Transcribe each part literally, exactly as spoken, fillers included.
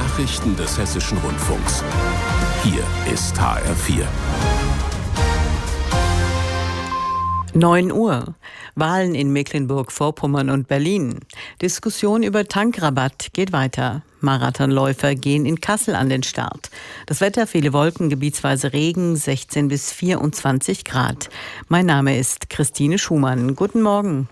Nachrichten des Hessischen Rundfunks. Hier ist H R vier. neun Uhr. Wahlen in Mecklenburg-Vorpommern und Berlin. Diskussion über Tankrabatt geht weiter. Marathonläufer gehen in Kassel an den Start. Das Wetter, viele Wolken, gebietsweise Regen, sechzehn bis vierundzwanzig Grad. Mein Name ist Christine Schumann. Guten Morgen.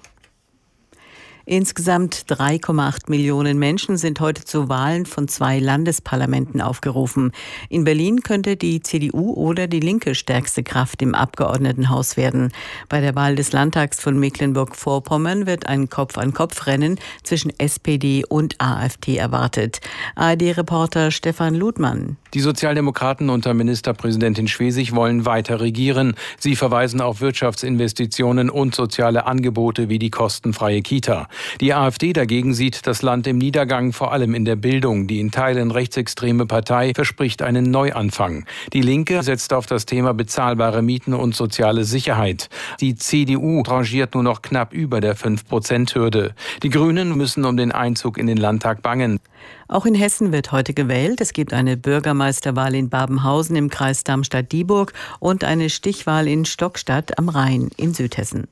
Insgesamt drei Komma acht Millionen Menschen sind heute zu Wahlen von zwei Landesparlamenten aufgerufen. In Berlin könnte die C D U oder die Linke stärkste Kraft im Abgeordnetenhaus werden. Bei der Wahl des Landtags von Mecklenburg-Vorpommern wird ein Kopf-an-Kopf-Rennen zwischen S P D und AfD erwartet. A R D-Reporter Stefan Ludmann. Die Sozialdemokraten unter Ministerpräsidentin Schwesig wollen weiter regieren. Sie verweisen auf Wirtschaftsinvestitionen und soziale Angebote wie die kostenfreie Kita. Die AfD dagegen sieht das Land im Niedergang, vor allem in der Bildung. Die in Teilen rechtsextreme Partei verspricht einen Neuanfang. Die Linke setzt auf das Thema bezahlbare Mieten und soziale Sicherheit. Die C D U rangiert nur noch knapp über der fünf Prozent Hürde. Die Grünen müssen um den Einzug in den Landtag bangen. Auch in Hessen wird heute gewählt. Es gibt eine Bürgermeisterwahl in Babenhausen im Kreis Darmstadt-Dieburg und eine Stichwahl in Stockstadt am Rhein in Südhessen.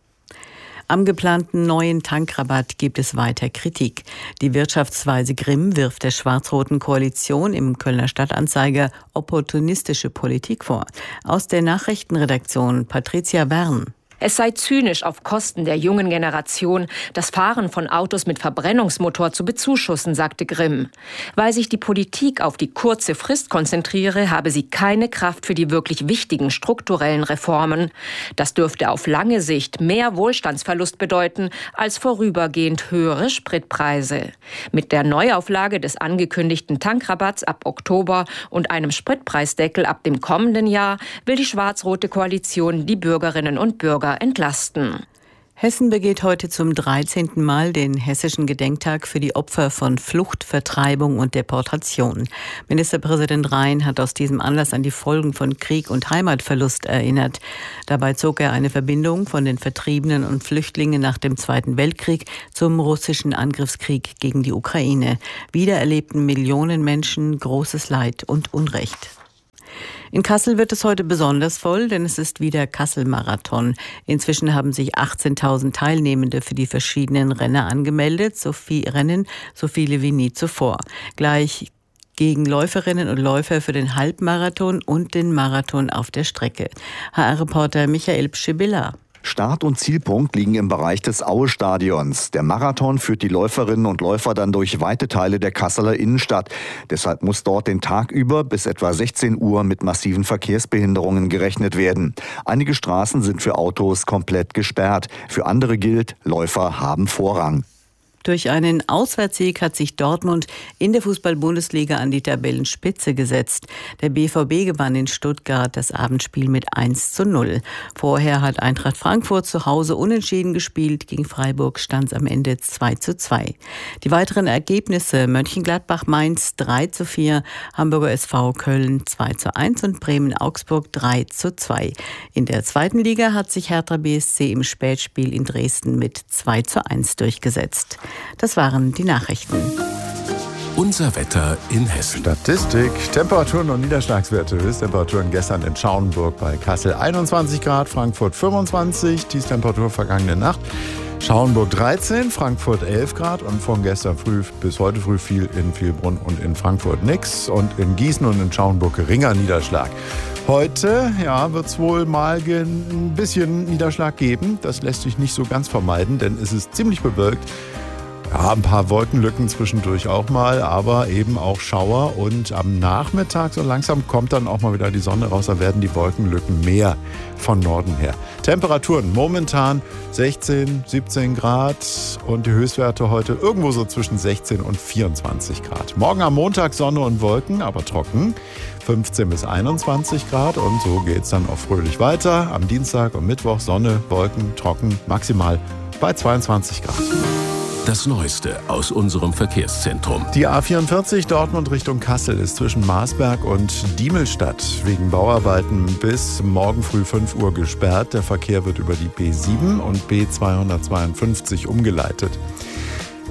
Am geplanten neuen Tankrabatt gibt es weiter Kritik. Die Wirtschaftsweise Grimm wirft der schwarz-roten Koalition im Kölner Stadtanzeiger opportunistische Politik vor. Aus der Nachrichtenredaktion Patricia Wern. Es sei zynisch, auf Kosten der jungen Generation das Fahren von Autos mit Verbrennungsmotor zu bezuschussen, sagte Grimm. Weil sich die Politik auf die kurze Frist konzentriere, habe sie keine Kraft für die wirklich wichtigen strukturellen Reformen. Das dürfte auf lange Sicht mehr Wohlstandsverlust bedeuten als vorübergehend höhere Spritpreise. Mit der Neuauflage des angekündigten Tankrabatts ab Oktober und einem Spritpreisdeckel ab dem kommenden Jahr will die schwarz-rote Koalition die Bürgerinnen und Bürger entlasten. Hessen begeht heute zum dreizehnten Mal den Hessischen Gedenktag für die Opfer von Flucht, Vertreibung und Deportation. Ministerpräsident Rhein hat aus diesem Anlass an die Folgen von Krieg und Heimatverlust erinnert. Dabei zog er eine Verbindung von den Vertriebenen und Flüchtlingen nach dem Zweiten Weltkrieg zum russischen Angriffskrieg gegen die Ukraine. Wieder erlebten Millionen Menschen großes Leid und Unrecht. In Kassel wird es heute besonders voll, denn es ist wieder Kassel-Marathon. Inzwischen haben sich achtzehntausend Teilnehmende für die verschiedenen Renner angemeldet, so viel Rennen, so viele wie nie zuvor. Gleich gegen Läuferinnen und Läufer für den Halbmarathon und den Marathon auf der Strecke. H R-Reporter Michael Pschibilla. Start- und Zielpunkt liegen im Bereich des Aue-Stadions. Der Marathon führt die Läuferinnen und Läufer dann durch weite Teile der Kasseler Innenstadt. Deshalb muss dort den Tag über bis etwa sechzehn Uhr mit massiven Verkehrsbehinderungen gerechnet werden. Einige Straßen sind für Autos komplett gesperrt. Für andere gilt, Läufer haben Vorrang. Durch einen Auswärtssieg hat sich Dortmund in der Fußball-Bundesliga an die Tabellenspitze gesetzt. Der B V B gewann in Stuttgart das Abendspiel mit eins zu null. Vorher hat Eintracht Frankfurt zu Hause unentschieden gespielt. Gegen Freiburg stand es am Ende zwei zu zwei. Die weiteren Ergebnisse: Mönchengladbach-Mainz drei zu vier, Hamburger S V Köln zwei zu eins und Bremen-Augsburg drei zu zwei. In der zweiten Liga hat sich Hertha B S C im Spätspiel in Dresden mit zwei zu eins durchgesetzt. Das waren die Nachrichten. Unser Wetter in Hessen. Statistik, Temperaturen und Niederschlagswerte. Höchsttemperaturen gestern in Schauenburg bei Kassel einundzwanzig Grad, Frankfurt fünfundzwanzig, Tiefstemperatur vergangene Nacht. Schauenburg dreizehn, Frankfurt elf Grad und von gestern früh bis heute früh fiel in Vielbrunn und in Frankfurt nichts und in Gießen und in Schauenburg geringer Niederschlag. Heute ja, wird es wohl mal ein bisschen Niederschlag geben. Das lässt sich nicht so ganz vermeiden, denn es ist ziemlich bewölkt. Ja, ein paar Wolkenlücken zwischendurch auch mal, aber eben auch Schauer. Und am Nachmittag so langsam kommt dann auch mal wieder die Sonne raus. Da werden die Wolkenlücken mehr von Norden her. Temperaturen momentan sechzehn, siebzehn Grad und die Höchstwerte heute irgendwo so zwischen sechzehn und vierundzwanzig Grad. Morgen am Montag Sonne und Wolken, aber trocken. fünfzehn bis einundzwanzig Grad und so geht es dann auch fröhlich weiter. Am Dienstag und Mittwoch Sonne, Wolken, trocken, maximal bei zweiundzwanzig Grad. Das Neueste aus unserem Verkehrszentrum. Die A vierundvierzig Dortmund Richtung Kassel ist zwischen Marsberg und Diemelstadt wegen Bauarbeiten bis morgen früh fünf Uhr gesperrt. Der Verkehr wird über die B sieben und B zweihundertzweiundfünfzig umgeleitet.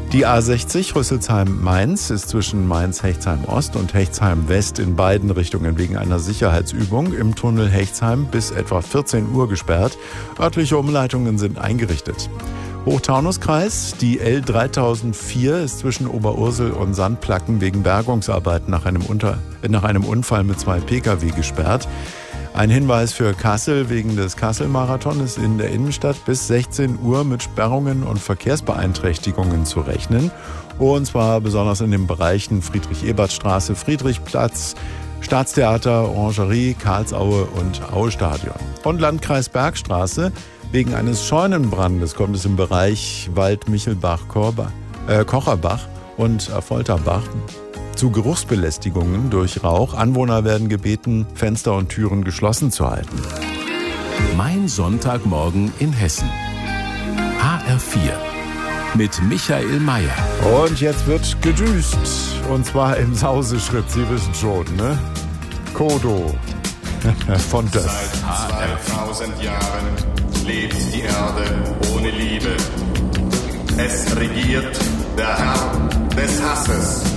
Die A sechzig Rüsselsheim-Mainz ist zwischen Mainz-Hechtsheim-Ost und Hechtsheim-West in beiden Richtungen wegen einer Sicherheitsübung im Tunnel Hechtsheim bis etwa vierzehn Uhr gesperrt. Örtliche Umleitungen sind eingerichtet. Hochtaunuskreis, die L dreitausendvier ist zwischen Oberursel und Sandplacken wegen Bergungsarbeiten nach einem, Unter- nach einem Unfall mit zwei Pkw gesperrt. Ein Hinweis für Kassel: wegen des Kassel-Marathon ist in der Innenstadt bis sechzehn Uhr mit Sperrungen und Verkehrsbeeinträchtigungen zu rechnen. Und zwar besonders in den Bereichen Friedrich-Ebert-Straße, Friedrichplatz, Staatstheater, Orangerie, Karlsaue und Aue-Stadion. Und Landkreis Bergstraße: wegen eines Scheunenbrandes kommt es im Bereich Wald-Michelbach-Kocherbach und Folterbach zu Geruchsbelästigungen durch Rauch. Anwohner werden gebeten, Fenster und Türen geschlossen zu halten. Mein Sonntagmorgen in Hessen. H R vier mit Michael Mayer. Und jetzt wird gedüst. Und zwar im Sauseschritt. Sie wissen schon, ne? Kodo von das. Seit zweitausend Jahren lebt die Erde ohne Liebe. Es regiert der Herr des Hasses.